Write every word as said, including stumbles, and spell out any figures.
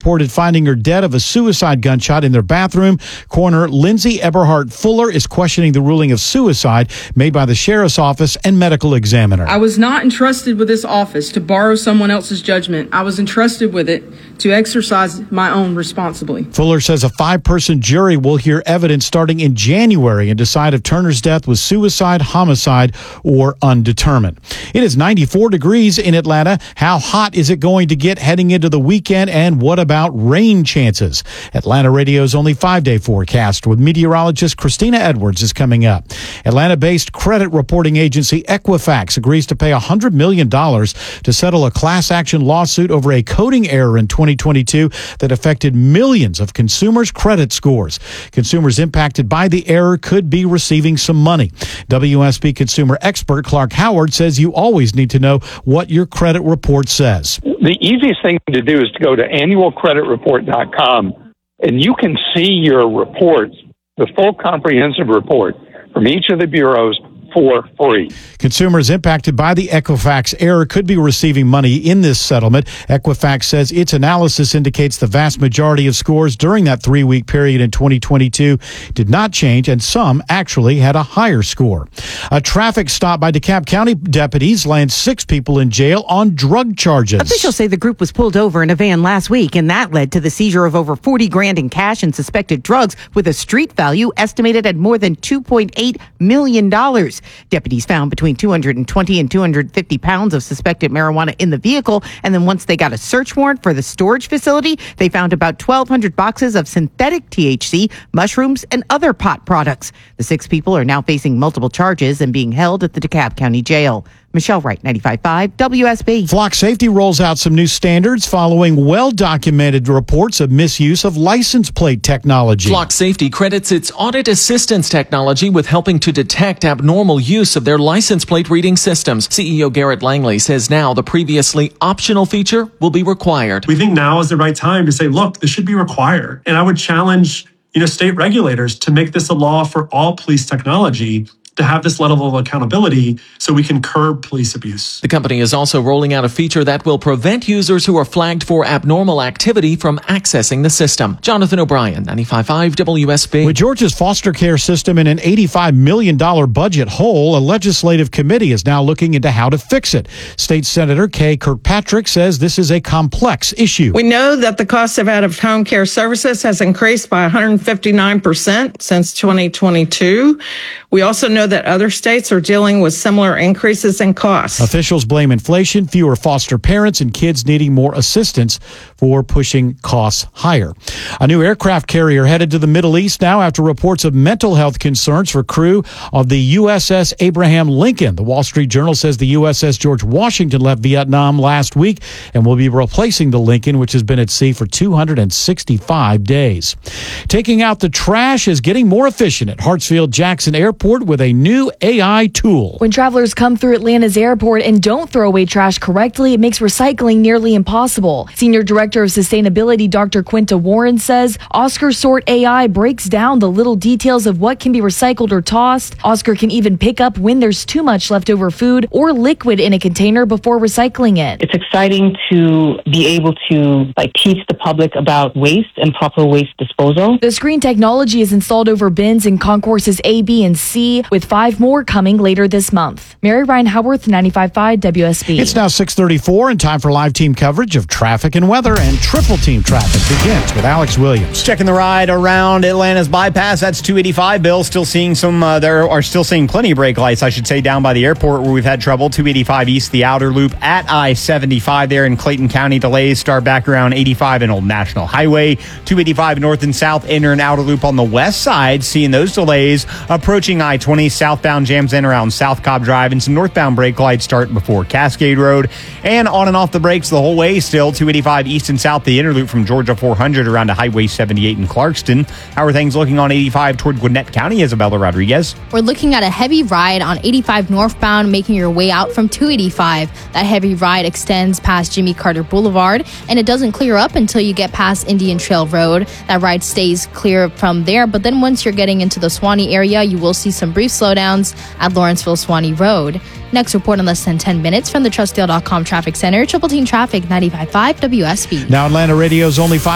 reported finding her dead of a suicide gunshot in their bathroom. Coroner Lindsay Eberhardt Fuller is questioning the ruling of suicide made by the sheriff's office and medical examiner. I was not entrusted with this office to borrow someone else's judgment. I was entrusted with it to exercise my own responsibly. Fuller says a five-person jury will hear evidence starting in January and decide if Turner's death was suicide, homicide, or undetermined. It is ninety-four degrees in Atlanta. How hot is it going to get heading into the weekend, and what about rain chances? Atlanta Radio's only five-day forecast with meteorologist Christina Edwards is coming up. Atlanta-based credit reporting agency Equifax agrees to pay one hundred million dollars to settle a class action lawsuit over a coding error in twenty twenty-two that affected millions of consumers' credit scores. Consumers impacted by the error could be receiving some money. W S B consumer expert Clark Howard says you always need to know what your credit report says. The easiest thing to do is to go to annual credit report dot com, and you can see your reports, the full comprehensive report from each of the bureaus, for free. Consumers impacted by the Equifax error could be receiving money in this settlement. Equifax says its analysis indicates the vast majority of scores during that three-week period in twenty twenty-two did not change, and some actually had a higher score. A traffic stop by DeKalb County deputies lands six people in jail on drug charges. Officials say the group was pulled over in a van last week, and that led to the seizure of over forty grand in cash and suspected drugs with a street value estimated at more than two point eight million dollars. Deputies found between two hundred twenty and two hundred fifty pounds of suspected marijuana in the vehicle. And then once they got a search warrant for the storage facility, they found about twelve hundred boxes of synthetic T H C, mushrooms, and other pot products. The six people are now facing multiple charges and being held at the DeKalb County Jail. Michelle Wright, ninety-five point five W S B. Flock Safety rolls out some new standards following well-documented reports of misuse of license plate technology. Flock Safety credits its audit assistance technology with helping to detect abnormal use of their license plate reading systems. C E O Garrett Langley says now the previously optional feature will be required. We think now is the right time to say, look, this should be required. And I would challenge, you know, state regulators to make this a law for all police technology, to have this level of accountability so we can curb police abuse. The company is also rolling out a feature that will prevent users who are flagged for abnormal activity from accessing the system. Jonathan O'Brien, ninety-five point five W S B. With Georgia's foster care system in an eighty-five million dollars budget hole, a legislative committee is now looking into how to fix it. State Senator Kay Kirkpatrick says this is a complex issue. We know that the cost of out-of-home care services has increased by one hundred fifty-nine percent since twenty twenty-two. We also know that other states are dealing with similar increases in costs. Officials blame inflation, fewer foster parents, and kids needing more assistance for pushing costs higher. A new aircraft carrier headed to the Middle East now after reports of mental health concerns for crew of the U S S Abraham Lincoln. The Wall Street Journal says the U S S George Washington left Vietnam last week and will be replacing the Lincoln, which has been at sea for two hundred sixty-five days. Taking out the trash is getting more efficient at Hartsfield-Jackson Airport with a new A I tool. When travelers come through Atlanta's airport and don't throw away trash correctly, it makes recycling nearly impossible. Senior Director of Sustainability Doctor Quinta Warren says Oscar Sort A I breaks down the little details of what can be recycled or tossed. Oscar can even pick up when there's too much leftover food or liquid in a container before recycling it. It's exciting to be able to like teach the public about waste and proper waste disposal. The screen technology is installed over bins in concourses A, B, and C, with five more coming later this month. Mary Ryan Howarth, ninety-five point five W S B. It's now six thirty-four and time for live team coverage of traffic and weather, and triple team traffic begins with Alex Williams. Checking the ride around Atlanta's bypass. That's two eighty-five, Bill. Still seeing some, uh, there are still seeing plenty of brake lights, I should say, down by the airport where we've had trouble. two eighty-five east, the outer loop at I seventy-five there in Clayton County. Delays start back around eighty-five in Old National Highway. two eighty-five north and south, inner and outer loop on the west side. Seeing those delays approaching I twenty. Southbound jams in around South Cobb Drive, and some northbound brake lights start before Cascade Road. And on and off the brakes the whole way still. two eighty-five east and south, the inner loop from Georgia four hundred around to Highway seventy-eight in Clarkston. How are things looking on eighty-five toward Gwinnett County? Isabella Rodriguez. We're looking at a heavy ride on eighty-five northbound, making your way out from two eighty-five. That heavy ride extends past Jimmy Carter Boulevard, and it doesn't clear up until you get past Indian Trail Road. That ride stays clear from there, but then once you're getting into the Swanee area, you will see some brief slowdowns at Lawrenceville Swanee Road. Next report in less than ten minutes from the Trustdale dot com Traffic Center. Triple Team Traffic, ninety-five point five W S B. Now Atlanta Radio's only five